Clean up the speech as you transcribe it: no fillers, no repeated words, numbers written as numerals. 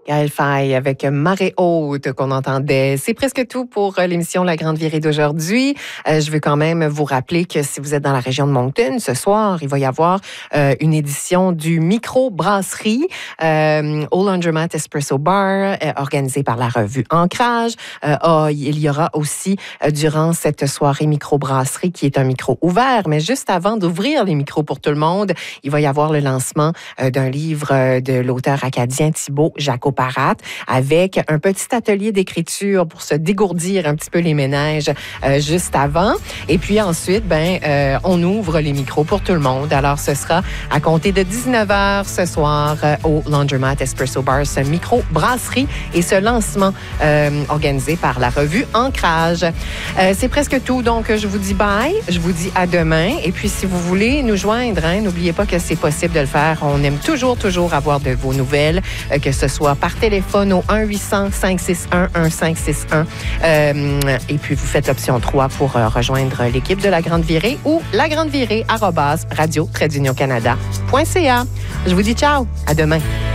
Gaël Faye avec Marée haute qu'on entendait. C'est presque tout pour l'émission La Grande Virée d'aujourd'hui. Je veux quand même vous rappeler que si vous êtes dans la région de Moncton, ce soir, il va y avoir une édition du Micro-Brasserie au Laundromat Espresso Bar, organisée par la revue Ancrage. Il y aura aussi, durant cette soirée Micro-Brasserie, qui est un micro ouvert, mais juste avant d'ouvrir les micros pour tout le monde, il va y avoir le lancement d'un livre de l'auteur acadien Thibaut Jacoparat, avec un petit atelier d'écriture pour se dégourdir un petit peu les méninges juste avant. Et puis ensuite, on ouvre les micros pour tout le monde. Alors, ce sera à compter de 19h ce soir au Laundromat Espresso Bar, ce micro-brasserie et ce lancement organisé par la revue Ancrage. C'est presque tout. Donc, je vous dis bye. Je vous dis à demain. Et puis, si vous voulez nous joindre, n'oubliez pas que c'est possible de le faire. On aime toujours avoir de vos nouvelles, que ce soit par téléphone au 1-800-561-1561. Et puis, vous faites l'option 3 pour rejoindre l'équipe de La Grande Virée ou lagrandevirée@radio-canada.ca. Je vous dis ciao. À demain.